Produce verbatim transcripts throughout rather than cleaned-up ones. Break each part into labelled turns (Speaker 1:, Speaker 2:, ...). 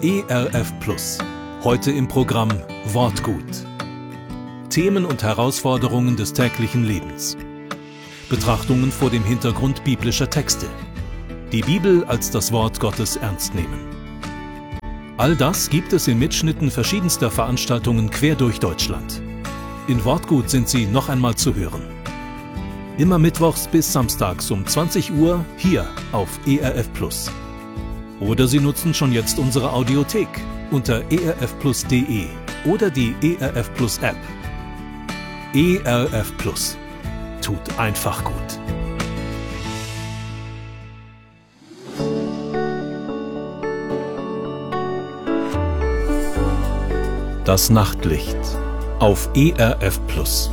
Speaker 1: E R F Plus. Heute im Programm Wortgut. Themen und Herausforderungen des täglichen Lebens. Betrachtungen vor dem Hintergrund biblischer Texte. Die Bibel als das Wort Gottes ernst nehmen. All das gibt es in Mitschnitten verschiedenster Veranstaltungen quer durch Deutschland. In Wortgut sind sie noch einmal zu hören. Immer mittwochs bis samstags um zwanzig Uhr hier auf E R F Plus. Oder Sie nutzen schon jetzt unsere Audiothek unter e r f plus punkt d e oder die E R F Plus App. E R F Plus. Tut einfach gut. Das Nachtlicht auf E R F Plus.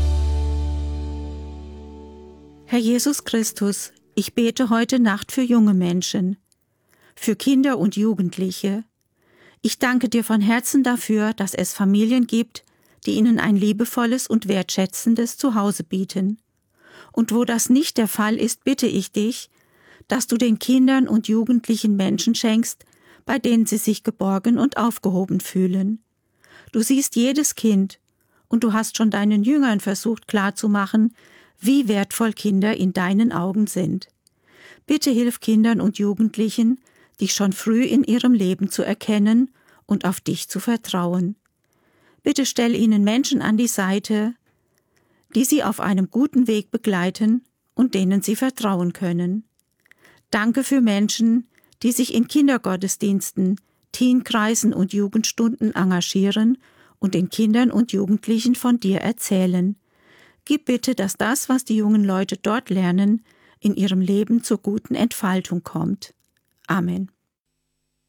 Speaker 2: Herr Jesus Christus, ich bete heute Nacht für junge Menschen, für Kinder und Jugendliche. Ich danke dir von Herzen dafür, dass es Familien gibt, die ihnen ein liebevolles und wertschätzendes Zuhause bieten. Und wo das nicht der Fall ist, bitte ich dich, dass du den Kindern und Jugendlichen Menschen schenkst, bei denen sie sich geborgen und aufgehoben fühlen. Du siehst jedes Kind und du hast schon deinen Jüngern versucht klarzumachen, wie wertvoll Kinder in deinen Augen sind. Bitte hilf Kindern und Jugendlichen, dich schon früh in ihrem Leben zu erkennen und auf dich zu vertrauen. Bitte stell ihnen Menschen an die Seite, die sie auf einem guten Weg begleiten und denen sie vertrauen können. Danke für Menschen, die sich in Kindergottesdiensten, Teenkreisen und Jugendstunden engagieren und den Kindern und Jugendlichen von dir erzählen. Gib bitte, dass das, was die jungen Leute dort lernen, in ihrem Leben zur guten Entfaltung kommt. Amen.